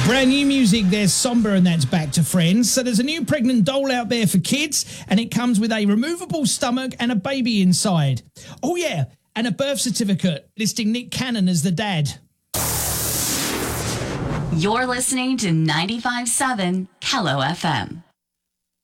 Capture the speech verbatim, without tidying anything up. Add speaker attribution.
Speaker 1: Brand new music, there's Somber, and that's Back to Friends. So there's a new pregnant doll out there for kids, and it comes with a removable stomach and a baby inside. Oh yeah, and a birth certificate listing Nick Cannon as the dad.
Speaker 2: You're listening to ninety-five point seven Kello F M.